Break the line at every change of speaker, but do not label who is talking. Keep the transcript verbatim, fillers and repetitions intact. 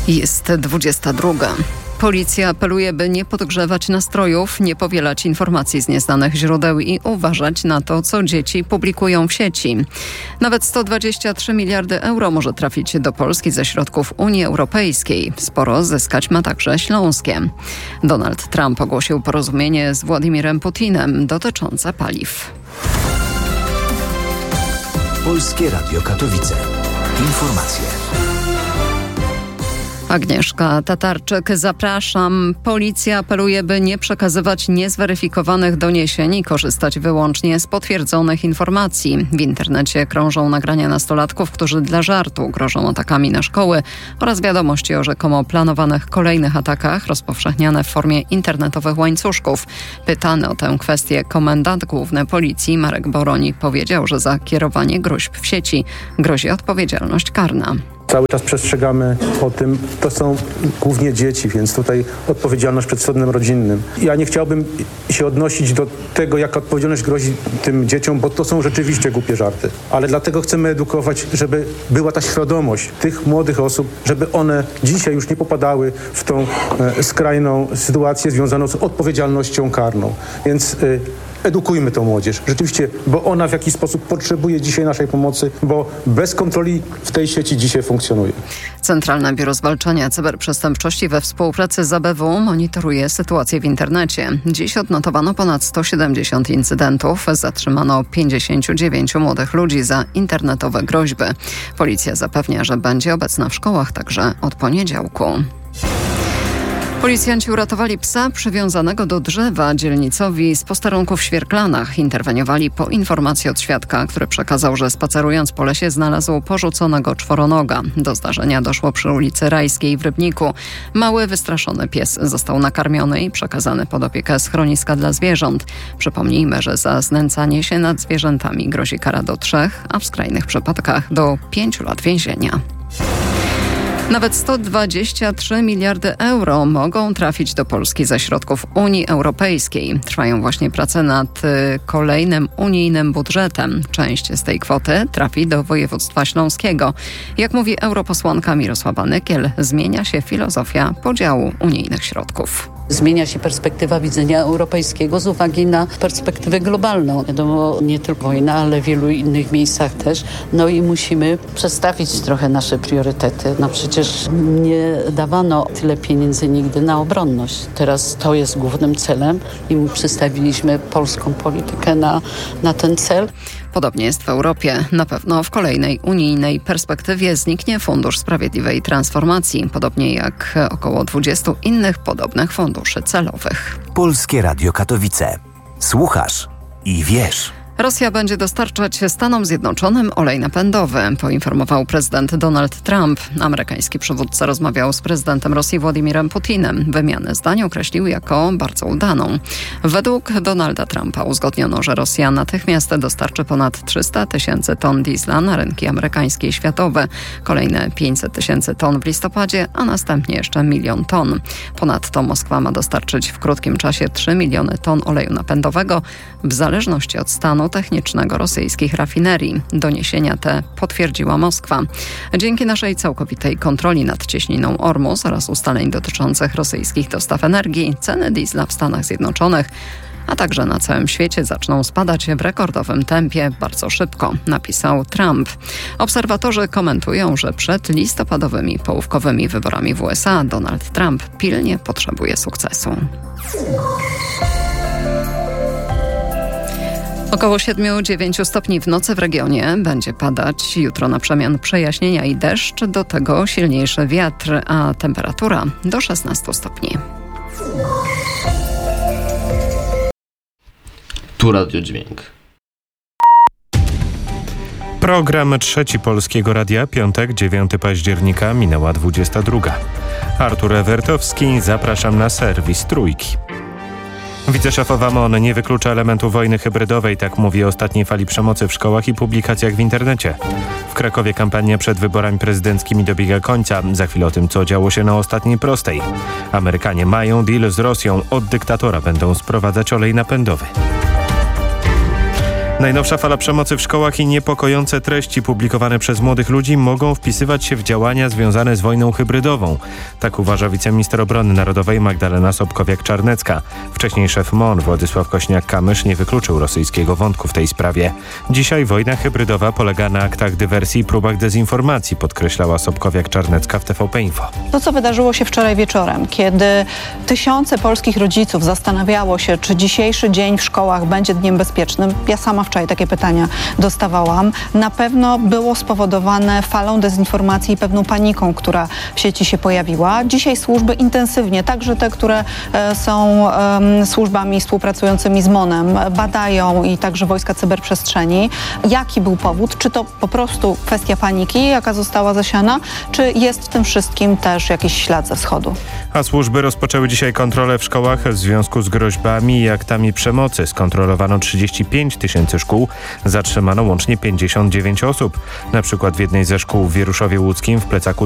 Jest dwudziesta druga. Policja apeluje, by nie podgrzewać nastrojów, nie powielać informacji z nieznanych źródeł i uważać na to, co dzieci publikują w sieci. Nawet sto dwadzieścia trzy miliardy euro może trafić do Polski ze środków Unii Europejskiej. Sporo zyskać ma także Śląskie. Donald Trump ogłosił porozumienie z Władimirem Putinem dotyczące paliw.
Polskie Radio Katowice. Informacje.
Agnieszka Tatarczyk, zapraszam. Policja apeluje, by nie przekazywać niezweryfikowanych doniesień i korzystać wyłącznie z potwierdzonych informacji. W internecie krążą nagrania nastolatków, którzy dla żartu grożą atakami na szkoły oraz wiadomości o rzekomo planowanych kolejnych atakach rozpowszechniane w formie internetowych łańcuszków. Pytany o tę kwestię komendant główny policji Marek Boroni powiedział, że za kierowanie groźb w sieci grozi odpowiedzialność karna.
Cały czas przestrzegamy o tym, to są głównie dzieci, więc tutaj odpowiedzialność przed sądem rodzinnym. Ja nie chciałbym się odnosić do tego, jaka odpowiedzialność grozi tym dzieciom, bo to są rzeczywiście głupie żarty. Ale dlatego chcemy edukować, żeby była ta świadomość tych młodych osób, żeby one dzisiaj już nie popadały w tą e, skrajną sytuację związaną z odpowiedzialnością karną. Więc e, edukujmy tą młodzież, rzeczywiście, bo ona w jakiś sposób potrzebuje dzisiaj naszej pomocy, bo bez kontroli w tej sieci dzisiaj funkcjonuje.
Centralne Biuro Zwalczania Cyberprzestępczości we współpracy z A B W monitoruje sytuację w internecie. Dziś odnotowano ponad sto siedemdziesiąt incydentów, zatrzymano pięćdziesięciu dziewięciu młodych ludzi za internetowe groźby. Policja zapewnia, że będzie obecna w szkołach także od poniedziałku. Policjanci uratowali psa przywiązanego do drzewa dzielnicowi z posterunku w Świerklanach. Interweniowali po informacji od świadka, który przekazał, że spacerując po lesie znalazł porzuconego czworonoga. Do zdarzenia doszło przy ulicy Rajskiej w Rybniku. Mały, wystraszony pies został nakarmiony i przekazany pod opiekę schroniska dla zwierząt. Przypomnijmy, że za znęcanie się nad zwierzętami grozi kara do trzech, a w skrajnych przypadkach do pięciu lat więzienia. Nawet sto dwadzieścia trzy miliardy euro mogą trafić do Polski ze środków Unii Europejskiej. Trwają właśnie prace nad y, kolejnym unijnym budżetem. Część z tej kwoty trafi do województwa śląskiego. Jak mówi europosłanka Mirosława Nykiel, zmienia się filozofia podziału unijnych środków.
Zmienia się perspektywa widzenia europejskiego z uwagi na perspektywę globalną. Wiadomo, nie tylko wojna, ale w wielu innych miejscach też. No i musimy przestawić trochę nasze priorytety. No przecież nie dawano tyle pieniędzy nigdy na obronność. Teraz to jest głównym celem i przestawiliśmy polską politykę na, na ten cel.
Podobnie jest w Europie. Na pewno w kolejnej unijnej perspektywie zniknie Fundusz Sprawiedliwej Transformacji, podobnie jak około dwudziestu innych podobnych funduszy celowych.
Polskie Radio Katowice. Słuchasz i wiesz.
Rosja będzie dostarczać Stanom Zjednoczonym olej napędowy, poinformował prezydent Donald Trump. Amerykański przywódca rozmawiał z prezydentem Rosji Władimirem Putinem. Wymianę zdań określił jako bardzo udaną. Według Donalda Trumpa uzgodniono, że Rosja natychmiast dostarczy ponad trzysta tysięcy ton diesla na rynki amerykańskie i światowe. Kolejne pięćset tysięcy ton w listopadzie, a następnie jeszcze milion ton. Ponadto Moskwa ma dostarczyć w krótkim czasie trzy miliony ton oleju napędowego w zależności od stanu technicznego rosyjskich rafinerii. Doniesienia te potwierdziła Moskwa. Dzięki naszej całkowitej kontroli nad cieśniną Ormus oraz ustaleń dotyczących rosyjskich dostaw energii, ceny diesla w Stanach Zjednoczonych, a także na całym świecie zaczną spadać w rekordowym tempie bardzo szybko, napisał Trump. Obserwatorzy komentują, że przed listopadowymi połówkowymi wyborami w U S A Donald Trump pilnie potrzebuje sukcesu. Około siedmiu dziewięciu stopni w nocy w regionie będzie padać. Jutro na przemian przejaśnienia i deszcz, do tego silniejszy wiatr, a temperatura do szesnastu stopni.
Tu Radio Dźwięk.
Program Trzeci Polskiego Radia, piątek, dziewiątego października, minęła dwudziesta druga. Artur Ewertowski, zapraszam na serwis Trójki. Wiceszefowa M O N nie wyklucza elementu wojny hybrydowej, tak mówi o ostatniej fali przemocy w szkołach i publikacjach w internecie. W Krakowie kampania przed wyborami prezydenckimi dobiega końca. Za chwilę o tym, co działo się na ostatniej prostej. Amerykanie mają deal z Rosją. Od dyktatora będą sprowadzać olej napędowy. Najnowsza fala przemocy w szkołach i niepokojące treści publikowane przez młodych ludzi mogą wpisywać się w działania związane z wojną hybrydową. Tak uważa wiceminister obrony narodowej Magdalena Sobkowiak-Czarnecka. Wcześniej szef M O N Władysław Kośniak-Kamysz nie wykluczył rosyjskiego wątku w tej sprawie. Dzisiaj wojna hybrydowa polega na aktach dywersji i próbach dezinformacji, podkreślała Sobkowiak-Czarnecka w T V P Info.
To, co wydarzyło się wczoraj wieczorem, kiedy tysiące polskich rodziców zastanawiało się, czy dzisiejszy dzień w szkołach będzie dniem bezpiecznym. Ja sama wczoraj takie pytania dostawałam. Na pewno było spowodowane falą dezinformacji i pewną paniką, która w sieci się pojawiła. Dzisiaj służby intensywnie, także te, które e, są e, służbami współpracującymi z M O N-em, badają i także wojska cyberprzestrzeni. Jaki był powód? Czy to po prostu kwestia paniki, jaka została zasiana, czy jest w tym wszystkim też jakiś ślad ze wschodu?
A służby rozpoczęły dzisiaj kontrolę w szkołach w związku z groźbami i aktami przemocy. Skontrolowano trzydzieści pięć tysięcy szkół, zatrzymano łącznie pięćdziesiąt dziewięć osób. Na przykład w jednej ze szkół w Wieruszowie Łódzkim w plecaku